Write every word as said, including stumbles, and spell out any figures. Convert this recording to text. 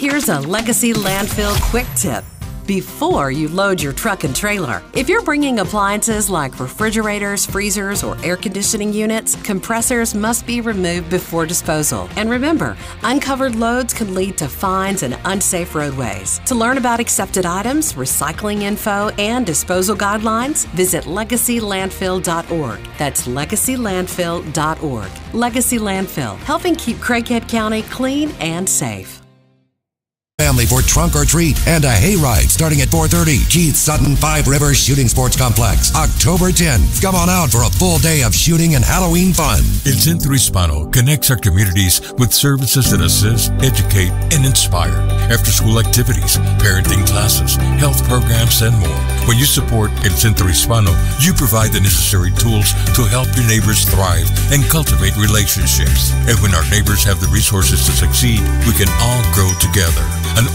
Here's a Legacy Landfill quick tip. Before you load your truck and trailer, if you're bringing appliances like refrigerators, freezers, or air conditioning units, compressors must be removed before disposal. And remember, uncovered loads can lead to fines and unsafe roadways. To learn about accepted items, recycling info, and disposal guidelines, visit legacy landfill dot org. That's legacy landfill dot org. Legacy Landfill, helping keep Craighead County clean and safe. Family for trunk or treat and a hayride starting at four thirty. Keith Sutton Five Rivers Shooting Sports Complex, October tenth. Come on out for a full day of shooting and Halloween fun. El Centro Hispano connects our communities with services that assist, educate, and inspire. After-school activities, parenting classes, health programs, and more. When you support El Centro Hispano, you provide the necessary tools to help your neighbors thrive and cultivate relationships. And when our neighbors have the resources to succeed, we can all grow together.